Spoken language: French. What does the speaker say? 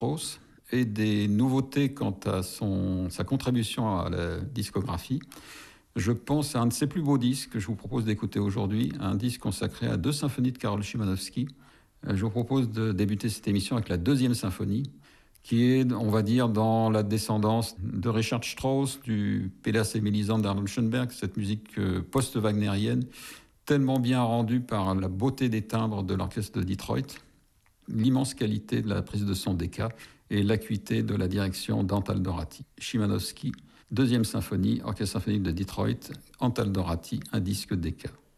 Strauss et des nouveautés quant à sa contribution à la discographie. Je pense à un de ses plus beaux disques que je vous propose d'écouter aujourd'hui, un disque consacré à 2 symphonies de Karol Szymanowski. Je vous propose de débuter cette émission avec la 2e symphonie, qui est, on va dire, dans la descendance de Richard Strauss, du Pélas et Mélisande d'Arnold Schoenberg, cette musique post-wagnérienne, tellement bien rendue par la beauté des timbres de l'orchestre de Detroit, l'immense qualité de la prise de son Decca et l'acuité de la direction d'Antal Dorati. Szymanowski, 2e symphonie, orchestre symphonique de Detroit, Antal Dorati, un disque Decca.